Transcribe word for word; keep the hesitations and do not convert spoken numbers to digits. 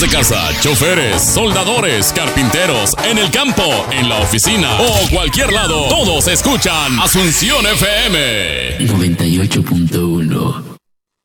de casa, choferes, soldadores, carpinteros, en el campo, en la oficina o cualquier lado, todos escuchan Asunción F M noventa y ocho punto uno.